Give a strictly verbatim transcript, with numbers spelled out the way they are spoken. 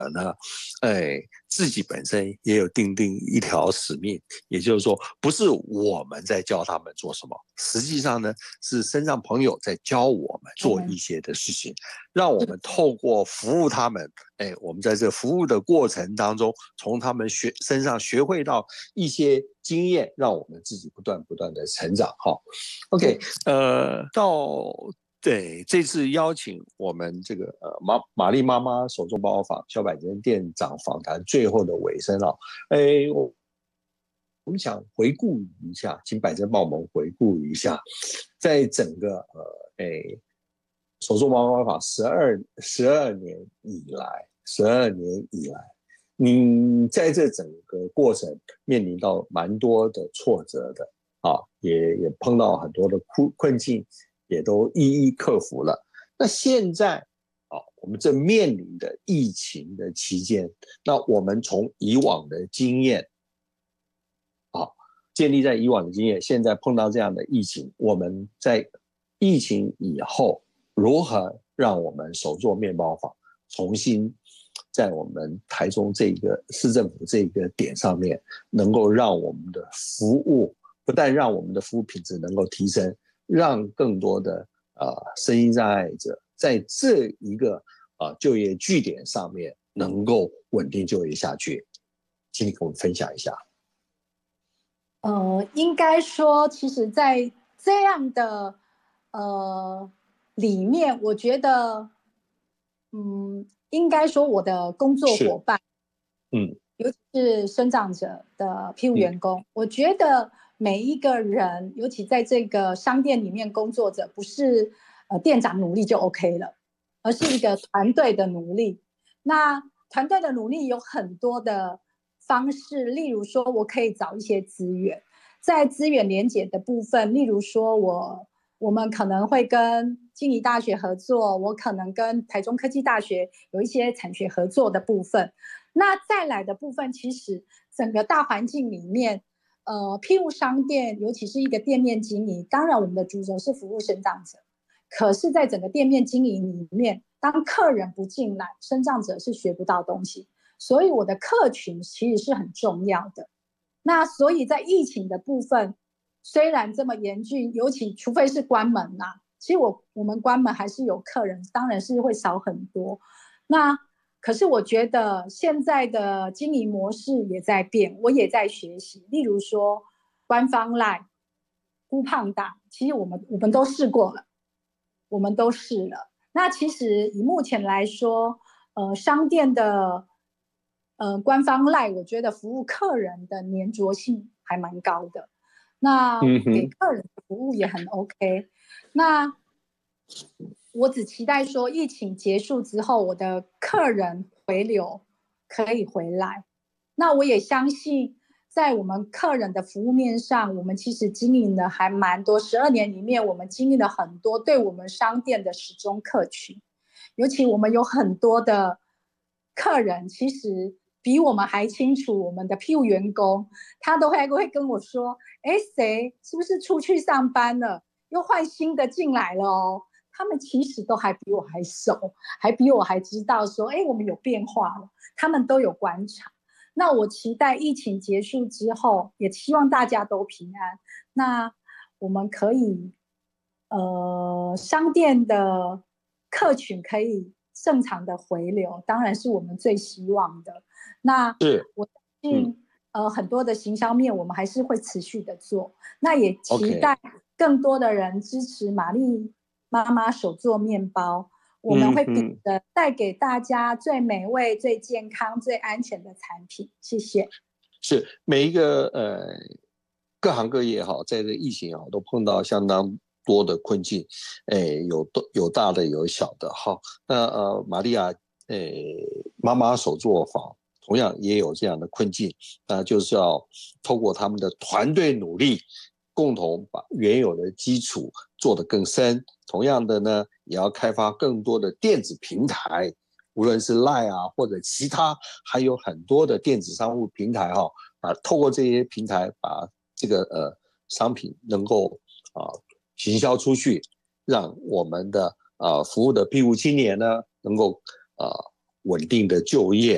呢，哎，自己本身也有定定一条使命，也就是说，不是我们在教他们做什么，实际上呢，是身上朋友在教我们做一些的事情，让我们透过服务他们，哎，我们在这服务的过程当中，从他们学身上学会到一些经验，让我们自己不断不断的成长。哈 ，OK， 呃，到。对，这次邀请我们这个呃玛玛丽妈妈手作包坊萧百珍店长访谈最后的尾声啊，哎，我我们想回顾一下，请百珍帮我们回顾一下，在整个呃哎手作妈妈坊十二十二年以来，十二年以来，你在这整个过程面临到蛮多的挫折的啊，也也碰到很多的困困境。也都一一克服了。那现在啊，我们正面临的疫情的期间，那我们从以往的经验啊，建立在以往的经验，现在碰到这样的疫情，我们在疫情以后如何让我们手作面包坊重新在我们台中这个市政府这个点上面，能够让我们的服务，不但让我们的服务品质能够提升，让更多的呃身心障碍者在这一个呃就业据点上面能够稳定就业下去，请你跟我们分享一下。 呃，应该说，其实，在这样的呃里面，我觉得，嗯，应该说我的工作伙伴，嗯，尤其是生长者的庇护员工，嗯、我觉得。每一个人，尤其在这个商店里面工作者，不是呃店长努力就 OK 了，而是一个团队的努力。那团队的努力有很多的方式，例如说，我可以找一些资源，在资源连结的部分，例如说我我们可能会跟静宜大学合作，我可能跟台中科技大学有一些产学合作的部分。那再来的部分，其实整个大环境里面。呃，庇护商店，尤其是一个店面经营，当然我们的主轴是服务身障者，可是，在整个店面经营里面，当客人不进来，身障者是学不到东西，所以我的客群其实是很重要的。那所以在疫情的部分，虽然这么严峻，尤其除非是关门啦、啊，其实我我们关门还是有客人，当然是会少很多。那可是我觉得现在的经营模式也在变，我也在学习。例如说，官方 LINE、孤胖达，其实我们我们都试过了，我们都试了。那其实以目前来说，呃，商店的呃官方 LINE， 我觉得服务客人的粘着性还蛮高的。那给客人的服务也很 OK。那我只期待说，疫情结束之后，我的客人回流可以回来。那我也相信，在我们客人的服务面上，我们其实经营的还蛮多。十二年里面，我们经历了很多对我们商店的始终客群，尤其我们有很多的客人，其实比我们还清楚我们的庇护员工，他都会会跟我说：“哎，谁是不是出去上班了？又换新的进来了哦。”他们其实都还比我还熟，还比我还知道说，哎，我们有变化了。他们都有观察。那我期待疫情结束之后，也希望大家都平安。那我们可以，呃，商店的客群可以正常的回流，当然是我们最希望的。那我相信、嗯，呃，很多的行销面我们还是会持续的做。那也期待更多的人支持玛丽妈妈手做面包，我们会比的带给大家最美味、最健康、最安全的产品。谢谢。 是每一个呃各行各业哈，在这疫情啊都碰到相当多的困境，哎，有有大的有小的哈。那呃，玛利亚诶妈妈手作坊同样也有这样的困境，那就是要透过他们的团队努力，共同把原有的基础做得更深。同样的呢，也要开发更多的电子平台，无论是 LINE 啊，或者其他还有很多的电子商务平台哈、啊，透过这些平台把这个呃商品能够啊行销出去，让我们的啊服务的庇护青年呢能够啊稳定的就业。